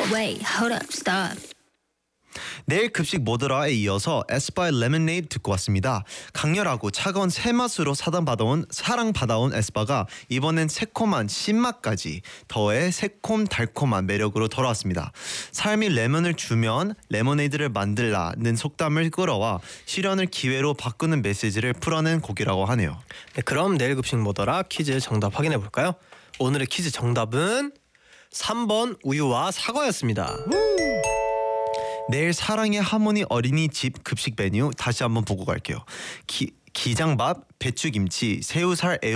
Wait, hold up, stop. 내일 급식 뭐더라에 이어서 에스파의 레모네이드 듣고 왔습니다. 강렬하고 차가운 새맛으로 사랑받아온 에스파가 이번엔 새콤한 신맛까지 더해 새콤달콤한 매력으로 돌아왔습니다. 삶이 레몬을 주면 레모네이드를 만들라는 속담을 끌어와 시련을 기회로 바꾸는 메시지를 풀어낸 곡이라고 하네요. 네, 그럼 내일 급식 뭐더라 퀴즈 정답 확인해 볼까요? 오늘의 퀴즈 정답은 3번 우유와 사과였습니다. 내일 사랑의 하모니 어린이집 급식 메뉴 다시 한번 보고 갈게요. 기장밥, 배추김치, 새우살